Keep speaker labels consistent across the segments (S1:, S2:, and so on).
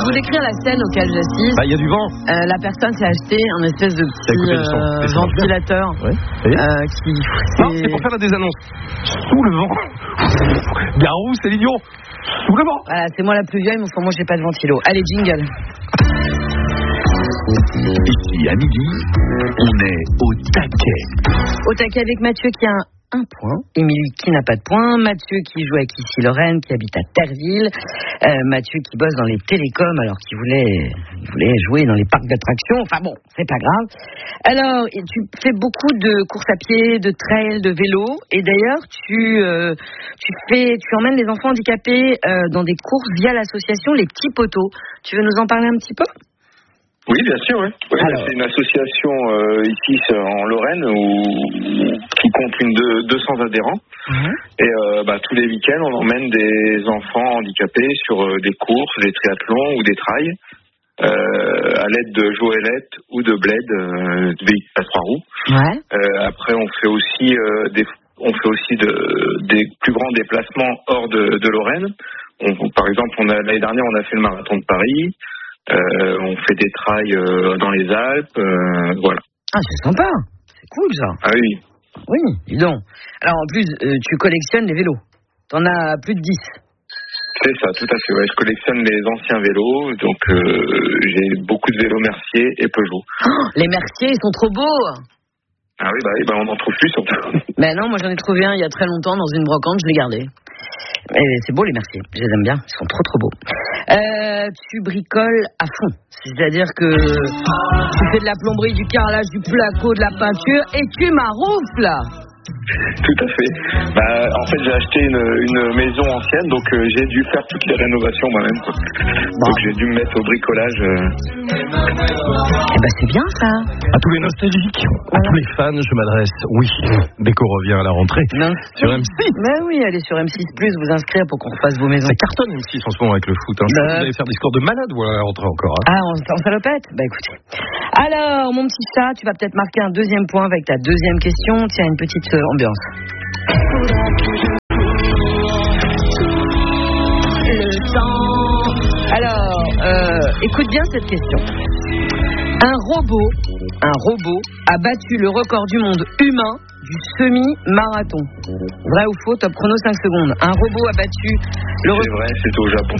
S1: vous décrire la scène auquel j'assiste.
S2: Il y a du vent.
S1: La personne s'est acheté un espèce de petit ventilateur.
S2: Ouais. Non, c'est pour faire des annonces. Sous le vent. Garou, c'est l'idiot. Sous le vent.
S1: Voilà, c'est moi la plus vieille, mais enfin, moi j'ai pas de ventilo. Allez, jingle.
S3: Ici, à midi, on est au taquet.
S1: Au taquet avec Mathieu qui a un point, Émilie qui n'a pas de point, Mathieu qui joue avec ici Lorraine, qui habite à Terreville, Mathieu qui bosse dans les télécoms alors qu'il voulait jouer dans les parcs d'attractions. Enfin bon, c'est pas grave. Alors, tu fais beaucoup de courses à pied, de trail, de vélo, et d'ailleurs tu emmènes les enfants handicapés dans des courses via l'association Les Petits Poteaux. Tu veux nous en parler un petit peu ?
S4: Oui, bien sûr. Oui. C'est une association ici en Lorraine qui compte 200 adhérents. Et tous les week-ends, on emmène des enfants handicapés sur des courses, des triathlons ou des trails à l'aide de joëlettes ou de bled, de véhicules à 3 roues.
S1: Ouais.
S4: Après, on fait aussi des plus grands déplacements hors de Lorraine. Par exemple, l'année dernière, on a fait le marathon de Paris. On fait des trails dans les Alpes, voilà.
S1: Ah, c'est sympa, c'est cool ça.
S4: Ah oui.
S1: Oui, dis donc. Alors en plus, tu collectionnes les vélos. T'en as plus de 10.
S4: C'est ça, tout à fait. Ouais. Je collectionne les anciens vélos, donc j'ai beaucoup de vélos Mercier et Peugeot.
S1: Oh, les Mercier, ils sont trop beaux.
S4: Ah oui, on n'en trouve plus surtout.
S1: Ben non, moi j'en ai trouvé un il y a très longtemps dans une brocante, je l'ai gardé. Et c'est beau les Mercier, je les aime bien, ils sont trop beaux. Tu bricoles à fond, c'est-à-dire que tu fais de la plomberie, du carrelage, du placo, de la peinture et tu maroufles.
S4: Tout à fait. En fait, j'ai acheté une maison ancienne, donc j'ai dû faire toutes les rénovations moi-même. Donc j'ai dû me mettre au bricolage.
S1: C'est bien ça.
S2: À tous les nostalgiques, à tous les fans, je m'adresse. Oui, Beko revient à la rentrée. Sur M6.
S1: Ben oui, allez sur M6+, vous inscrire pour qu'on refasse vos maisons.
S2: Ça cartonne M6 en ce moment avec le foot. Je pense que vous allez faire des scores de malade à la rentrée encore.
S1: Ah, en salopette. Écoutez. Alors, mon petit chat, tu vas peut-être marquer un deuxième point avec ta deuxième question. Tiens, une petite ambiance. Le temps. Alors, écoute bien cette question. Un robot a battu le record du monde humain du semi-marathon. Vrai ou faux? Top chrono 5 secondes. Un robot a battu le record.
S4: C'est vrai, c'était au Japon.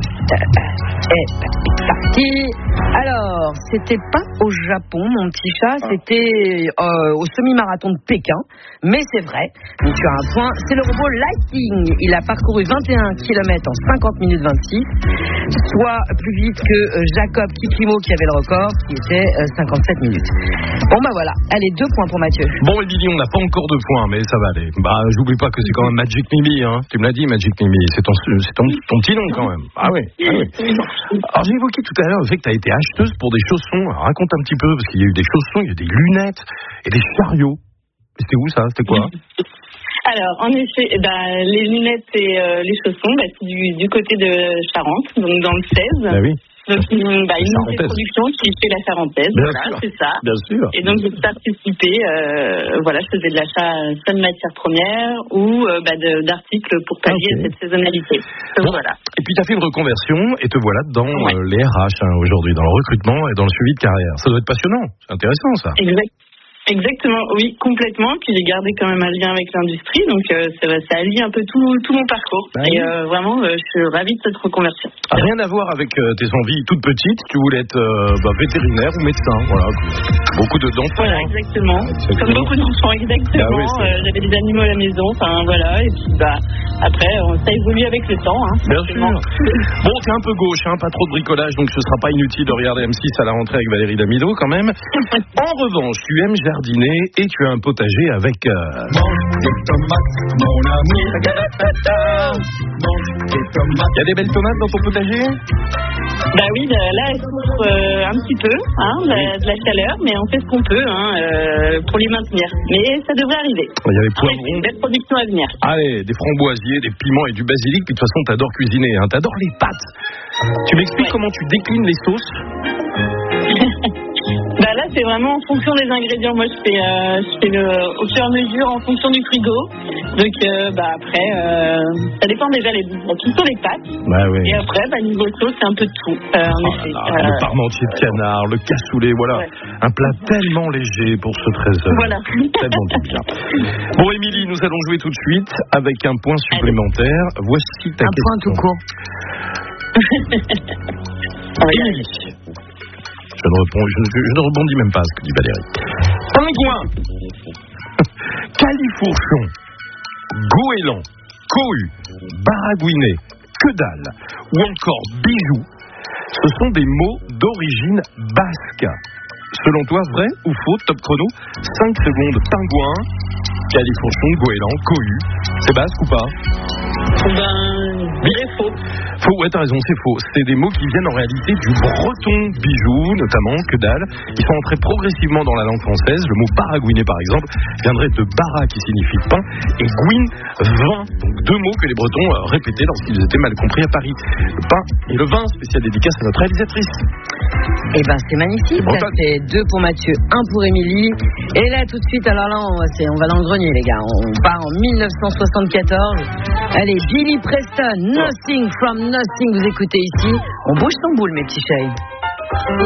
S1: Parti. Alors, c'était pas au Japon, mon petit chat, c'était au semi-marathon de Pékin, mais c'est vrai. Donc tu as un point. C'est le robot Lightning. Il a parcouru 21 km en 50 minutes 26, soit plus vite que Jacob Kiplimo qui avait le record, qui était 57 minutes. Bon voilà. Allez, 2 points pour Mathieu.
S2: Bon, Émilie, on n'a pas encore de points, mais ça va aller. J'oublie pas que c'est quand même Magic Mimi, hein. Tu me l'as dit, Magic Mimi. C'est ton petit nom quand même. Ah oui. Alors j'ai évoqué tout à l'heure le fait que tu as été acheteuse pour des chaussons. Alors, raconte un petit peu, parce qu'il y a eu des chaussons, il y a eu des lunettes et des chariots. C'était où ça? C'était quoi?
S5: Alors, en effet, les lunettes et les chaussons, c'est du côté de Charente, donc dans le 16.
S2: Ah oui.
S5: Donc, une unité de production qui fait la Charentaise. C'est ça.
S2: Bien sûr.
S5: Et donc, j'ai participé, je faisais de l'achat soit de matières premières ou d'articles pour pallier à cette saisonnalité. Donc, voilà.
S2: Et puis, tu as fait une reconversion et te voilà dans les RH aujourd'hui, dans le recrutement et dans le suivi de carrière. Ça doit être passionnant. C'est intéressant, ça.
S5: Exactement, oui, complètement. Puis j'ai gardé quand même un lien avec l'industrie, donc ça allie un peu tout mon parcours. Et vraiment, je suis ravie de cette reconversion.
S2: Rien à voir avec tes envies toutes petites. Tu voulais être vétérinaire ou médecin, voilà. Beaucoup d'enfants.
S5: Voilà, exactement. Comme beaucoup d'enfants, exactement. J'avais des animaux à la maison, et puis après, ça évolue avec le temps.
S2: Bien sûr. Bon, t'es un peu gauche, pas trop de bricolage, donc ce sera pas inutile de regarder M6 à la rentrée avec Valérie Damido quand même. En revanche, tu aimes jardiner et tu as un potager avec... Mange des tomates, mon ami. Il y a des belles tomates dans ton potager?
S5: Oui, là, elles souffrent un petit peu de la chaleur, mais on fait ce qu'on peut pour les maintenir. Mais ça devrait arriver.
S2: Il y a des poivrons.
S5: Une belle production à venir.
S2: Allez, des framboisiers, des piments et du basilic. Puis de toute façon, t'adores cuisiner, t'adores les pâtes. Tu m'expliques comment tu déclines les sauces?
S5: Là, c'est vraiment en fonction des ingrédients. Moi, je fais au fur et à mesure en fonction du frigo. Donc après, ça dépend déjà plutôt les pâtes.
S2: Bah, ouais.
S5: Et après, niveau sauce, c'est un peu de tout. En effet.
S2: Le parmentier de canard, le cassoulet, voilà. Ouais. Un plat tellement léger pour ce 13h.
S5: Voilà.
S2: Tellement bien. Bon, Émilie, nous allons jouer tout de suite avec un point supplémentaire. Voici ta question.
S1: Un point tout court.
S2: Émilie. Je ne rebondis même pas à ce que dit Valérie. Pingouin, califourchon, goéland, cohu, baragouinet, que dalle ou encore bijou, ce sont des mots d'origine basque. Selon toi, vrai ou faux? Top chrono, 5 secondes. Pingouin, califourchon, goéland, cohu, c'est basque ou pas?
S5: Dirais faux.
S2: Faux, ouais, t'as raison, c'est faux. C'est des mots qui viennent en réalité du breton, bijou, notamment, que dalle. Ils sont entrés progressivement dans la langue française. Le mot baragouinet, par exemple, viendrait de bara, qui signifie pain, et gouine, vin. Donc 2 mots que les Bretons répétaient lorsqu'ils étaient mal compris à Paris. Le pain et le vin, spécial dédicace à notre réalisatrice.
S1: Eh ben, c'est magnifique. Ça fait 2 pour Mathieu, 1 pour Émilie. Et là, tout de suite, alors là, on va dans le grenier, les gars. On part en 1974. Allez, Billy Preston, Nothing from Nothing. Vous écoutez ici. On bouge son boule, mes petits chéris.